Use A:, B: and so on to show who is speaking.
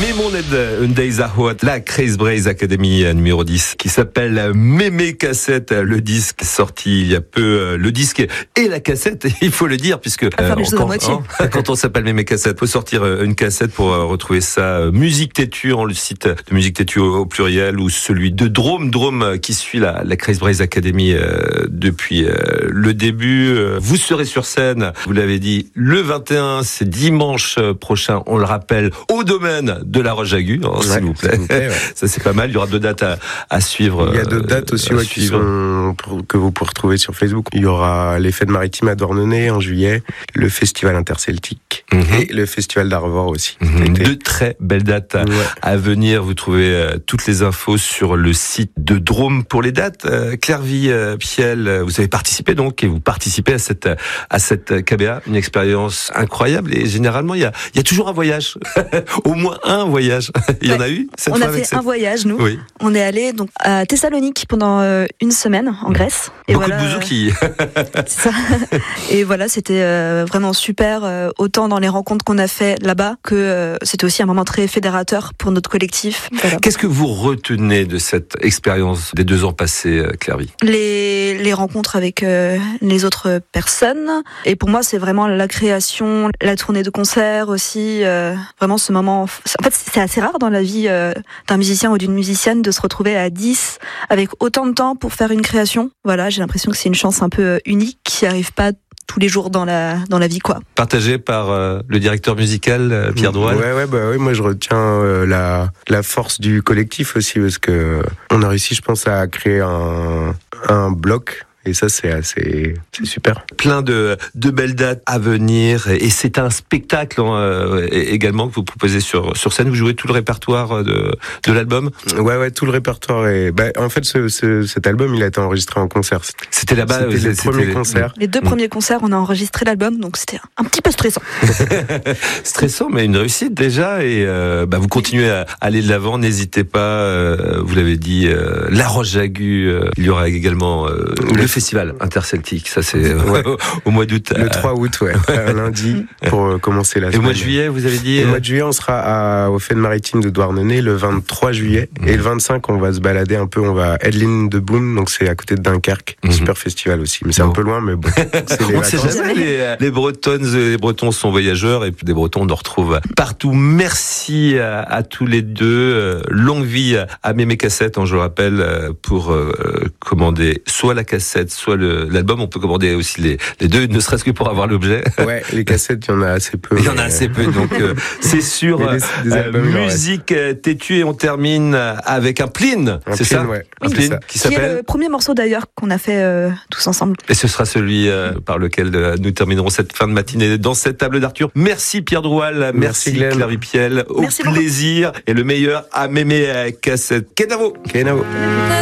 A: Memon Days Ahouat, la Crazy Braze Academy numéro 10, qui s'appelle Mémé Cassette, le disque sorti il y a peu, le disque et la cassette, il faut le dire, puisque quand on s'appelle Mémé Cassette, faut sortir une cassette pour retrouver ça. Musique Têtue, le site de Musique Têtue au pluriel, ou celui de Drôme qui suit la Crazy Braze Academy depuis le début. Vous serez sur scène, vous l'avez dit, le 21, c'est dimanche prochain, on le rappelle, au domaine de la Roche-Agu, s'il vous plaît. Ça c'est pas mal, il y aura 2 dates à suivre.
B: Il y a d'autres dates aussi que vous pourrez retrouver sur Facebook. Il y aura les Fêtes Maritimes à Douarnenez en juillet, le Festival Interceltique et le Festival d'Arvor aussi.
A: 2 très belles dates à venir. Vous trouvez toutes les infos sur le site de Drôme pour les dates. Clairvy Piel, vous avez participé donc, et vous participez à cette KBA, une expérience incroyable, et généralement il y a toujours un voyage. Au moins un voyage. Il y en a eu cette fois.
C: On a fait un voyage, nous.
A: Oui.
C: On est allé donc à Thessalonique pendant une semaine en Grèce. Et
A: beaucoup de bouzouki.
C: C'est ça. Et voilà, c'était vraiment super, autant dans les rencontres qu'on a fait là-bas que c'était aussi un moment très fédérateur pour notre collectif. Voilà.
A: Qu'est-ce que vous retenez de cette expérience des 2 ans passés, Clairvy ?
C: Les rencontres avec les autres personnes. Et pour moi, c'est vraiment la création, la tournée de concerts aussi. Vraiment ce moment. En fait, c'est assez rare dans la vie d'un musicien ou d'une musicienne de se retrouver à 10 avec autant de temps pour faire une création. Voilà, j'ai l'impression que c'est une chance un peu unique qui arrive pas tous les jours dans la vie, quoi.
A: Partagé par le directeur musical Pierre Droual.
B: Oui, moi je retiens la force du collectif aussi, parce que on a réussi, je pense, à créer un bloc. Et ça, c'est super.
A: Plein de belles dates à venir. Et c'est un spectacle également que vous proposez sur scène. Vous jouez tout le répertoire de l'album.
B: Ouais, tout le répertoire. En fait, cet album, il a été enregistré en concert.
A: C'était là-bas.
B: C'était les premiers concerts.
C: Les 2 premiers concerts, on a enregistré l'album, donc c'était un petit peu stressant.
A: Stressant, mais une réussite déjà. Et vous continuez à aller de l'avant. N'hésitez pas. Vous l'avez dit, la Roche-Agu. Il y aura également le Festival Interceltique, ça c'est au mois d'août.
B: Le 3 août, un lundi, pour commencer la semaine.
A: Et au mois de juillet, vous avez dit...
B: Au mois de juillet, on sera aux Fêtes Maritimes de Douarnenez le 23 juillet. Et le 25, on va se balader un peu, on va à Edlin de Boom, donc c'est à côté de Dunkerque. Super festival aussi, mais c'est un peu loin, mais bon.
A: On ne sait jamais, les Bretonnes et les Bretons sont voyageurs, et puis des Bretons, on en retrouve partout. Merci à tous les 2. Longue vie à Mémé Cassette, je le rappelle, pour commander soit la cassette, soit l'album. On peut commander aussi les 2, ne serait-ce que pour avoir l'objet.
B: Ouais, les cassettes, il y en a assez peu.
A: Il y en a assez peu, donc c'est sûr. Musique Têtue, et on termine avec un Pline, c'est ça?
B: Ouais.
A: Un Pline qui s'appelle...
C: Qui est le premier morceau d'ailleurs qu'on a fait tous ensemble.
A: Et ce sera celui par lequel nous terminerons cette fin de matinée dans cette table d'Arthur. Merci Pierre Droual, merci Clairvy Piel. Au plaisir, et le meilleur à Mémé Cassette. Kenavo.